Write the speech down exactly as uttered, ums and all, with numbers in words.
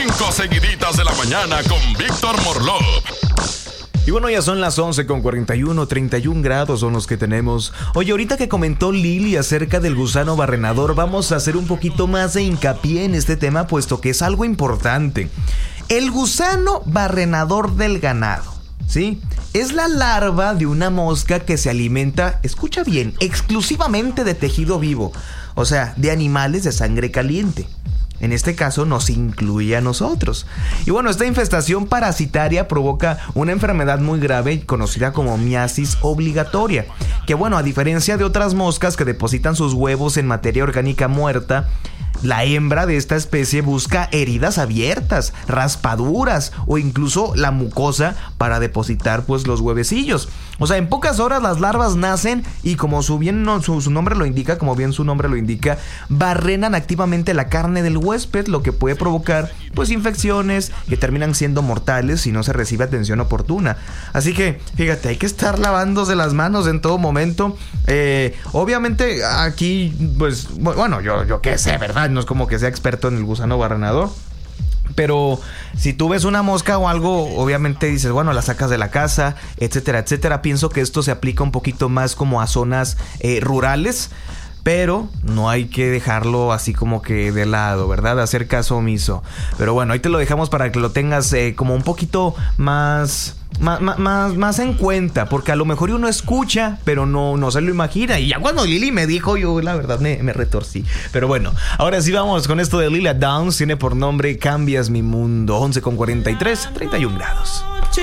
Cinco seguiditas de la mañana con Víctor Morlov. Y bueno, ya son las once con cuarenta y uno, treinta y un grados son los que tenemos. Oye, ahorita que comentó Lili acerca del gusano barrenador, vamos a hacer un poquito más de hincapié en este tema, puesto que es algo importante. El gusano barrenador del ganado, ¿sí? Es la larva de una mosca que se alimenta, escucha bien, exclusivamente de tejido vivo, o sea, de animales de sangre caliente. En este caso nos incluye a nosotros. Y bueno, esta infestación parasitaria provoca una enfermedad muy grave conocida como miasis obligatoria, que bueno, a diferencia de otras moscas que depositan sus huevos en materia orgánica muerta, la hembra de esta especie busca heridas abiertas, raspaduras o incluso la mucosa para depositar pues los huevecillos. O sea, en pocas horas las larvas nacen y como su, bien, su, su nombre lo indica, como bien su nombre lo indica, barrenan activamente la carne del huésped, lo que puede provocar pues infecciones que terminan siendo mortales si no se recibe atención oportuna. Así que, fíjate, hay que estar lavándose las manos en todo momento. Eh, obviamente aquí, pues, bueno, yo, yo qué sé, ¿verdad? No es como que sea experto en el gusano barrenador. Pero si tú ves una mosca o algo, obviamente dices, bueno, la sacas de la casa, etcétera, etcétera. Pienso que esto se aplica un poquito más como a zonas eh, rurales, pero no hay que dejarlo así como que de lado, ¿verdad? Hacer caso omiso. Pero bueno, ahí te lo dejamos para que lo tengas eh, como un poquito más... Más, más, más en cuenta, porque a lo mejor uno escucha, pero no, no se lo imagina. Y ya cuando Lili me dijo, yo la verdad me, me retorcí. Pero bueno, ahora sí vamos con esto de Lila Downs. Tiene por nombre Cambias mi mundo. Once con cuarenta y tres, treinta y un grados.